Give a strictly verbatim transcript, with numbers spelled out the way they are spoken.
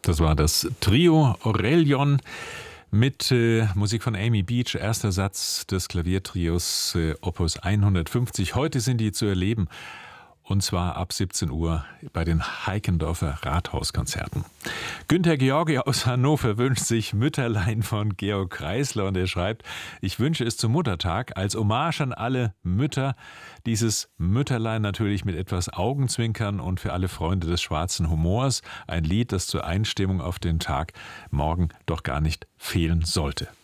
Das war das Trio Aurelion mit äh, Musik von Amy Beach, erster Satz des Klaviertrios äh, Opus hundertfünfzig. Heute sind die zu erleben, und zwar ab siebzehn Uhr bei den Heikendorfer Rathauskonzerten. Günther Georgi aus Hannover wünscht sich Mütterlein von Georg Kreisler und er schreibt: Ich wünsche es zum Muttertag als Hommage an alle Mütter. Dieses Mütterlein natürlich mit etwas Augenzwinkern und für alle Freunde des schwarzen Humors ein Lied, das zur Einstimmung auf den Tag morgen doch gar nicht fehlen sollte.